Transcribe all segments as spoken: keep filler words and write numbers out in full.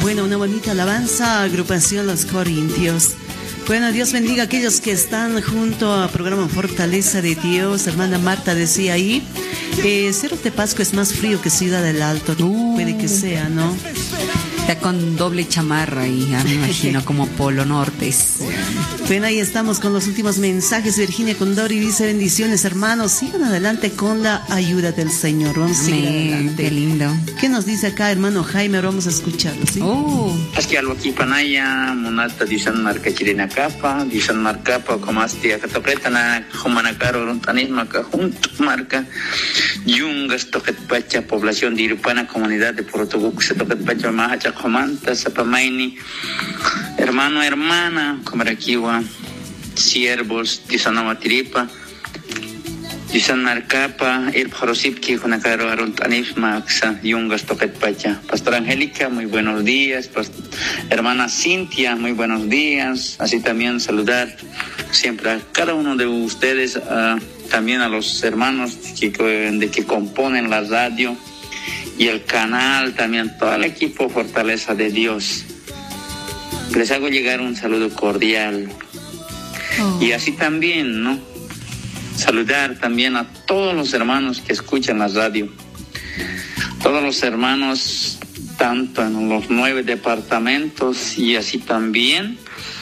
Bueno, una bonita alabanza, agrupación Los Corintios. Bueno, Dios bendiga a aquellos que están junto a programa Fortaleza de Dios. Hermana Marta decía ahí, eh, Cerro de Pasco es más frío que Ciudad del Alto. Uh, Puede que sea, ¿no? Está con doble chamarra y ya me imagino como Polo Norte. Bueno, ahí estamos con los últimos mensajes. Virginia Condori dice: bendiciones, hermanos, sigan adelante con la ayuda del Señor. Vamos a seguir adelante. Qué lindo. ¿Qué nos dice acá, hermano Jaime? Vamos a escucharlo, ¿sí? Oh. Aski alwaki panaya monata disan marca chilena capa disan marca pa komasti akatapretana humanakaro rontanisma ka junto marca yungas toket pacha población de Irupana comunidad de Portugués se toket pacha mahacha comanta sapamaini hermano hermana comarakiwa siervos disanama tiripa disan marcapa el Jorosipki Junacaro Arontanif Maxa Yungas Toket Pacha. Pastor Angélica, muy buenos días. Past- Hermana Cintia, muy buenos días. Así también saludar siempre a cada uno de ustedes, uh, también a los hermanos que, de que componen la radio y el canal, también todo el equipo Fortaleza de Dios. Les hago llegar un saludo cordial. Oh. Y así también, ¿no? Saludar también a todos los hermanos que escuchan la radio, todos los hermanos tanto en los nueve departamentos y así también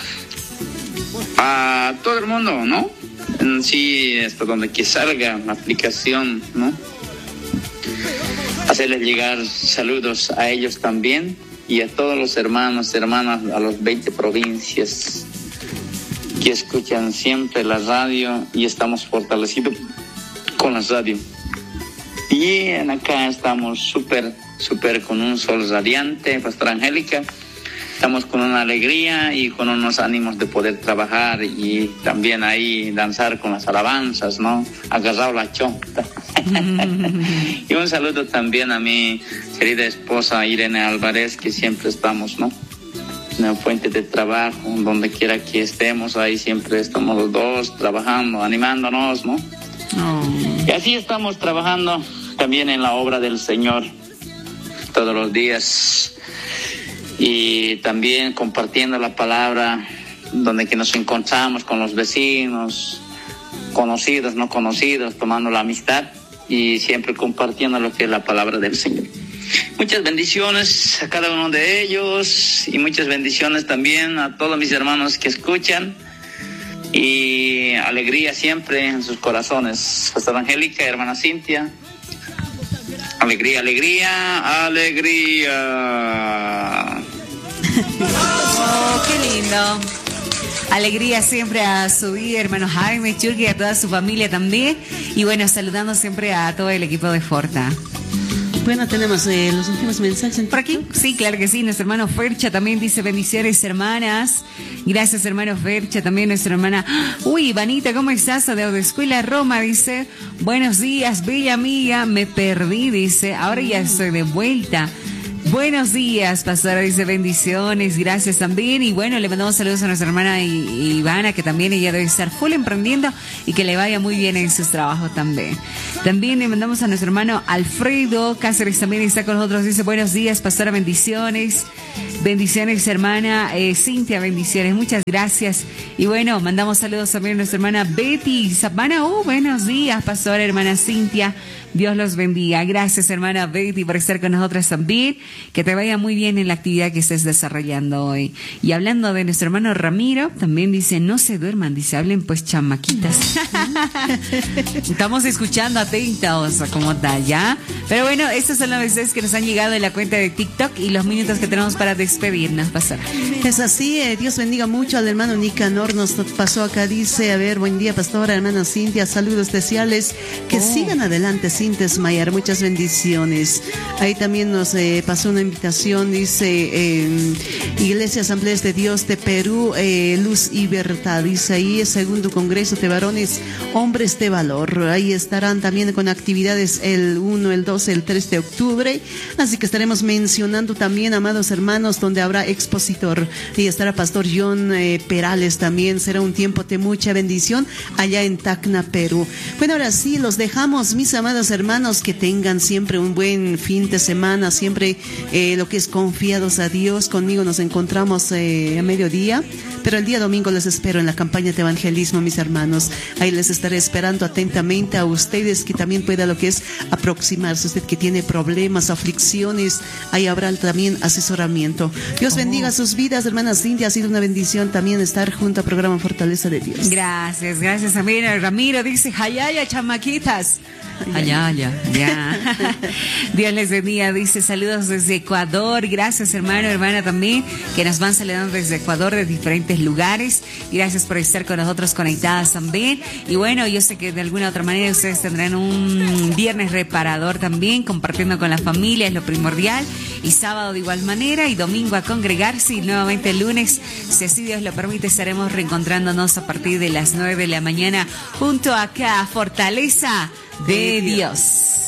a todo el mundo, ¿no? En sí, hasta donde que salga la aplicación, ¿no? Hacerles llegar saludos a ellos también y a todos los hermanos, hermanas, a las veinte provincias que escuchan siempre la radio y estamos fortalecidos con la radio. Y en acá estamos súper, súper con un sol radiante, Pastor Angélica. Estamos con una alegría y con unos ánimos de poder trabajar y también ahí danzar con las alabanzas, ¿no? Agarrado la chonta. Y un saludo también a mi querida esposa Irene Álvarez, que siempre estamos, ¿no? Una fuente de trabajo, donde quiera que estemos, ahí siempre estamos los dos trabajando, animándonos, ¿no? Oh. Y así estamos trabajando también en la obra del Señor todos los días y también compartiendo la palabra donde que nos encontramos con los vecinos, conocidos, no conocidos, tomando la amistad y siempre compartiendo lo que es la palabra del Señor. Muchas bendiciones a cada uno de ellos y muchas bendiciones también a todos mis hermanos que escuchan y alegría siempre en sus corazones. Pastor Angélica, hermana Cintia, alegría, alegría, alegría. Oh, qué lindo. Alegría siempre a su vida, hermano Jaime, Churki, y a toda su familia también. Y bueno, saludando siempre a todo el equipo de Forta. Bueno, tenemos eh, los últimos mensajes por aquí. Sí, claro que sí. Nuestro hermano Fercha también dice: bendiciones, hermanas. Gracias, hermano Fercha. También nuestra hermana, uy, Ivanita, ¿cómo estás? De Autoescuela Roma, dice: buenos días, bella amiga, me perdí, dice, ahora ya estoy de vuelta. Buenos días, pastora, dice: bendiciones, gracias también. Y bueno, le mandamos saludos a nuestra hermana Ivana, que también ella debe estar full emprendiendo y que le vaya muy bien en sus trabajos también. También le mandamos a nuestro hermano Alfredo Cáceres, también está con nosotros, dice: buenos días, pastora, bendiciones. Bendiciones, hermana eh, Cintia, bendiciones, muchas gracias. Y bueno, mandamos saludos también a nuestra hermana Betty Zapana. Oh, buenos días, pastora, hermana Cintia. Dios los bendiga. Gracias, hermana Betty, por estar con nosotras también. Que te vaya muy bien en la actividad que estés desarrollando hoy. Y hablando de nuestro hermano Ramiro, también dice: no se duerman, dice, hablen pues chamaquitas. Estamos escuchando atentos como tal, ¿ya? Pero bueno, estas son las veces que nos han llegado en la cuenta de TikTok y los minutos que tenemos para despedirnos, pastor. Es así, eh, Dios bendiga mucho al hermano Nicanor, nos pasó acá, dice: a ver, buen día, pastora, hermana Cintia, saludos especiales, que oh. sigan adelante sin desmayar, muchas bendiciones. Ahí también nos eh, pasó una invitación, dice eh, Iglesia Asambleas de Dios de Perú, eh, Luz y Verdad, dice ahí, segundo congreso de varones, hombres de valor. Ahí estarán también con actividades el uno, el dos, el tres de octubre, así que estaremos mencionando también, amados hermanos, donde habrá expositor y estará Pastor John eh, Perales también. Será un tiempo de mucha bendición allá en Tacna, Perú. Bueno, ahora sí, los dejamos, mis amados hermanos, que tengan siempre un buen fin de semana, siempre eh, lo que es confiados a Dios. Conmigo nos encontramos eh, a mediodía, pero el día domingo les espero en la campaña de evangelismo, mis hermanos. Ahí les estaré esperando atentamente a ustedes, que también pueda lo que es aproximarse. Usted que tiene problemas, aflicciones, ahí habrá también asesoramiento. Dios bendiga sus vidas, hermanas Cintia. Ha sido una bendición también estar junto al programa Fortaleza de Dios. Gracias, gracias también. Ramiro dice, hayaya, chamaquitas. Hayaya, ya. Dios les bendiga, dice, saludos desde Ecuador. Gracias, hermano, hermana también, que nos van saludando desde Ecuador, de diferentes lugares. Gracias por estar con nosotros conectadas también. Y bueno, yo sé que de alguna u otra manera ustedes tendrán un viernes reparador también, compartiendo con la familia, es lo primordial. Y sábado de igual manera, y domingo a congregarse, y nuevamente el lunes, si así Dios lo permite, estaremos reencontrándonos a partir de las nueve de la mañana junto acá a Fortaleza de Dios.